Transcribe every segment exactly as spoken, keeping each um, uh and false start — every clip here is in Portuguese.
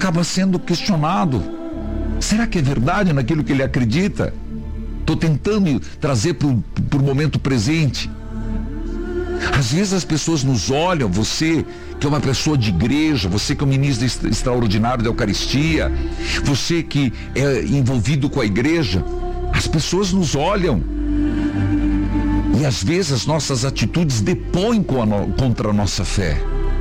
acaba sendo questionado. Será que é verdade naquilo que ele acredita? Estou tentando trazer para o momento presente. Às vezes as pessoas nos olham, você que é uma pessoa de igreja, você que é um ministro extraordinário da Eucaristia, você que é envolvido com a igreja, as pessoas nos olham e às vezes as nossas atitudes depõem contra a nossa fé.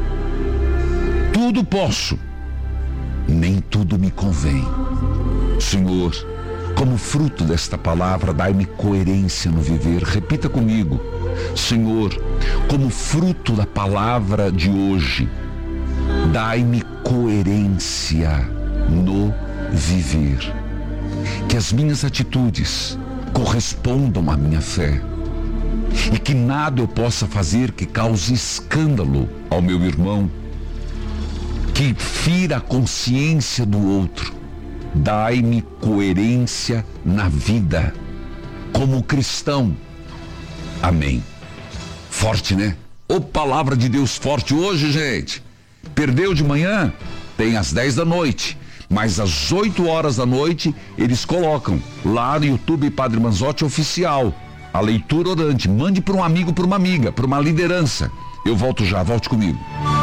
Tudo posso, nem tudo me convém. Senhor, como fruto desta palavra, dai-me coerência no viver. Repita comigo. Senhor, como fruto da palavra de hoje, dai-me coerência no viver. Que as minhas atitudes correspondam à minha fé e que nada eu possa fazer que cause escândalo ao meu irmão, que fira a consciência do outro. Dai-me coerência na vida como cristão. Amém. Forte, né? Ô, palavra de Deus forte hoje, gente. Perdeu de manhã? Tem às dez da noite. Mas às oito horas da noite, eles colocam lá no YouTube Padre Manzotti Oficial a leitura orante. Mande para um amigo, para uma amiga, para uma liderança. Eu volto já, volte comigo.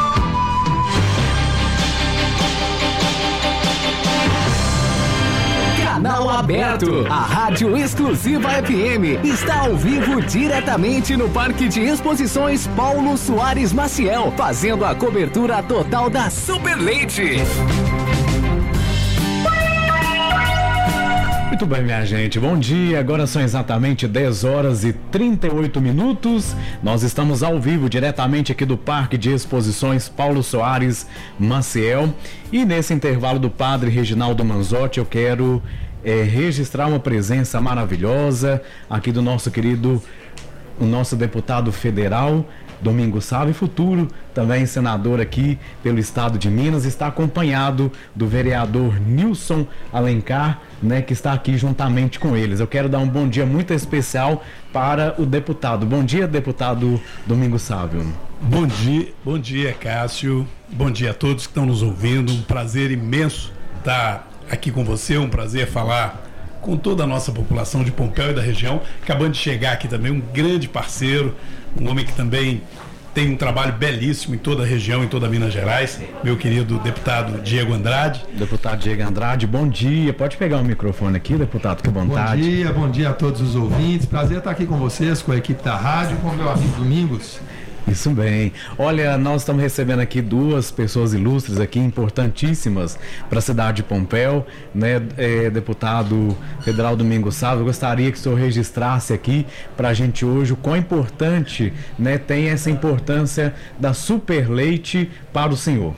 Canal aberto, a rádio exclusiva F M está ao vivo diretamente no Parque de Exposições Paulo Soares Maciel, fazendo a cobertura total da Super Leite. Muito bem, minha gente, bom dia, agora são exatamente dez horas e trinta e oito minutos, nós estamos ao vivo diretamente aqui do Parque de Exposições Paulo Soares Maciel, e nesse intervalo do Padre Reginaldo Manzotti eu quero é, registrar uma presença maravilhosa aqui do nosso querido, o nosso deputado federal, Domingos Sávio, futuro também senador aqui pelo estado de Minas, está acompanhado do vereador Nilson Alencar, né, que está aqui juntamente com eles. Eu quero dar um bom dia muito especial para o deputado. Bom dia, deputado Domingos Sávio. Bom dia, bom dia, Cássio. Bom dia a todos que estão nos ouvindo. Um prazer imenso estar aqui com você, um prazer falar com toda a nossa população de Pompéu e da região. Acabando de chegar aqui também um grande parceiro, um homem que também tem um trabalho belíssimo em toda a região, em toda Minas Gerais, meu querido deputado Diego Andrade. Deputado Diego Andrade, bom dia. Pode pegar o microfone aqui, deputado, com vontade. Bom dia, bom dia a todos os ouvintes. Prazer estar aqui com vocês, com a equipe da rádio, com o meu amigo Domingos. Isso bem. Olha, nós estamos recebendo aqui duas pessoas ilustres aqui, importantíssimas para a cidade de Pompéu, né? É, deputado federal Domingos Sávio, eu gostaria que o senhor registrasse aqui para a gente hoje o quão importante, né, tem essa importância da Super Leite para o senhor.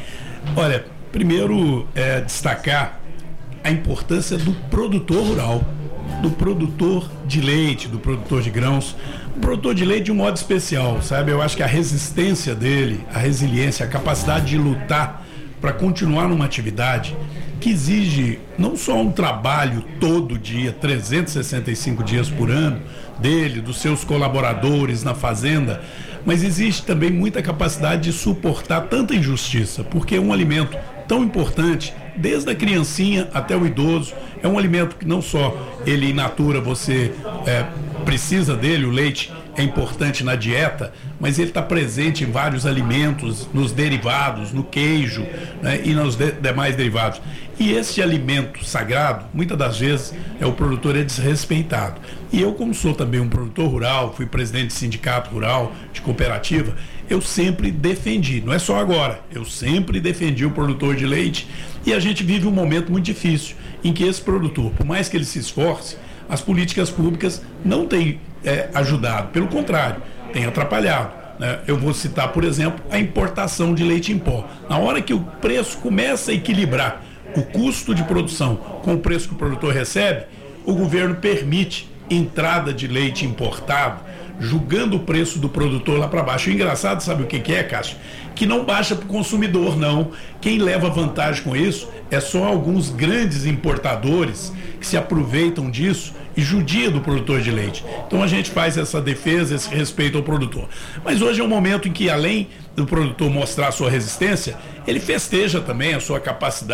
Olha, primeiro é destacar a importância do produtor rural, do produtor de leite, do produtor de grãos. O produtor de leite de um modo especial, sabe? Eu acho que a resistência dele, a resiliência, a capacidade de lutar para continuar numa atividade que exige não só um trabalho todo dia, trezentos e sessenta e cinco dias por ano, dele, dos seus colaboradores na fazenda, mas existe também muita capacidade de suportar tanta injustiça, porque é um alimento tão importante, desde a criancinha até o idoso, é um alimento que não só ele in natura você é, precisa dele, o leite é importante na dieta, mas ele está presente em vários alimentos, nos derivados, no queijo, né, e nos de, demais derivados. E esse alimento sagrado, muitas das vezes, é, o produtor é desrespeitado. E eu, como sou também um produtor rural, fui presidente de sindicato rural, de cooperativa, eu sempre defendi, não é só agora, eu sempre defendi o produtor de leite, e a gente vive um momento muito difícil, em que esse produtor, por mais que ele se esforce, as políticas públicas não têm é, ajudado, pelo contrário, têm atrapalhado, né? Eu vou citar, por exemplo, a importação de leite em pó. Na hora que o preço começa a equilibrar o custo de produção com o preço que o produtor recebe, o governo permite entrada de leite importado, julgando o preço do produtor lá para baixo. O engraçado, sabe o que, que é, Cássio? Que não baixa para o consumidor, não. Quem leva vantagem com isso é só alguns grandes importadores que se aproveitam disso e judia do produtor de leite. Então a gente faz essa defesa, esse respeito ao produtor. Mas hoje é um momento em que, além do produtor mostrar a sua resistência, ele festeja também a sua capacidade